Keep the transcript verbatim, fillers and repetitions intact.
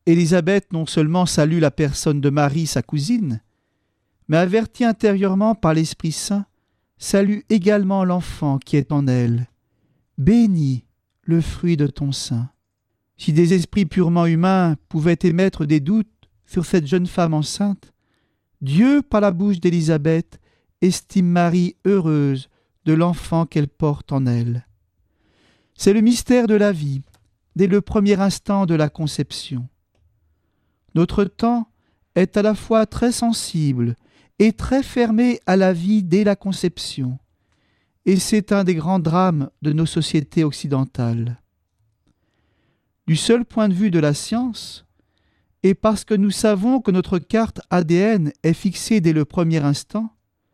Élisabeth non seulement salue la personne de Marie, sa cousine, mais avertie intérieurement par l'Esprit Saint, salue également l'enfant qui est en elle. Bénis le fruit de ton sein. Si des esprits purement humains pouvaient émettre des doutes sur cette jeune femme enceinte, Dieu, par la bouche d'Élisabeth, estime Marie heureuse de l'enfant qu'elle porte en elle. C'est le mystère de la vie, dès le premier instant de la conception. Notre temps est à la fois très sensible et très fermé à la vie dès la conception, et c'est un des grands drames de nos sociétés occidentales. Du seul point de vue de la science, et parce que nous savons que notre carte A D N est fixée dès le premier instant,